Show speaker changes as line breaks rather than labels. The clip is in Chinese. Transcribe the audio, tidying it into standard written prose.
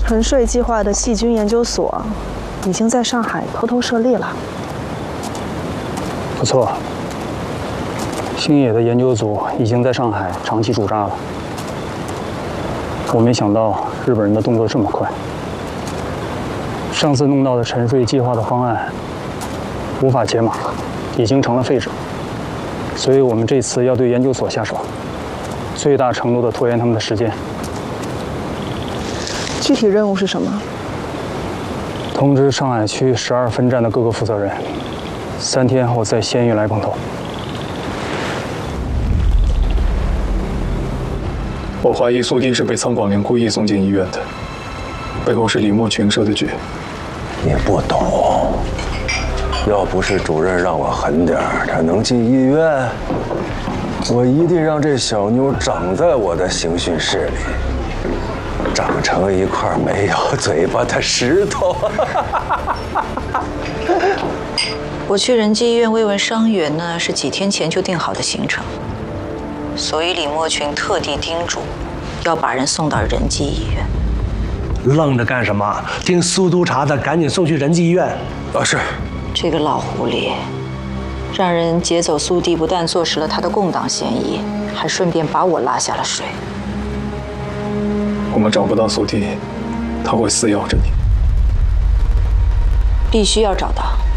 沉睡计划的细菌研究所已经在上海偷偷设立了。
不错，星野的研究组已经在上海长期驻扎了。我没想到日本人的动作这么快。上次弄到的沉睡计划的方案无法解码，已经成了废纸。所以我们这次要对研究所下手，最大程度地拖延他们的时间。
具体任务是什么？
通知上海区12分站的各个负责人，3天后再先运来碰头。
我怀疑苏弟是被仓广陵故意送进医院的，背后是李莫群设的局。
你不懂，要不是主任让我狠点儿，他能进医院？我一定让这小妞长在我的刑讯室里，长成一块没有嘴巴的石头。
我去仁济医院慰问伤员呢，是几天前就定好的行程，所以李莫群特地叮嘱要把人送到仁济医院。
愣着干什么？听苏督察的，赶紧送去仁济医院。
啊，是。
这个老狐狸，让人劫走苏弟，不但坐实了他的共党嫌疑，还顺便把我拉下了水。
我们找不到苏弟，他会撕咬着你。
必须要找到。